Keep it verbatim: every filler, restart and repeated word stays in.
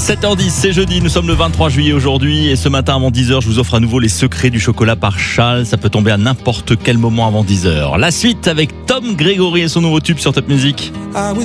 sept heures dix, c'est jeudi, nous sommes le vingt-trois juillet aujourd'hui et ce matin avant dix heures, je vous offre à nouveau les secrets du chocolat par Charles. Ça peut tomber à n'importe quel moment avant dix heures. La suite avec Tom Grégory et son nouveau tube sur Top Music.